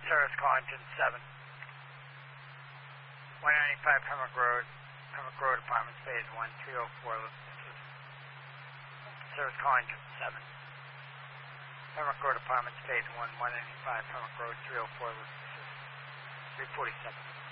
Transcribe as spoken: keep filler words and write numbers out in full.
Service Collington seven. one ninety-five Pembroke Road, Pembroke Road Apartments, Phase one, three oh four. This is Service Collington seven. Pembroke Road Apartments, Phase one, one ninety-five Pembroke Road, three oh four. This is three forty-seven.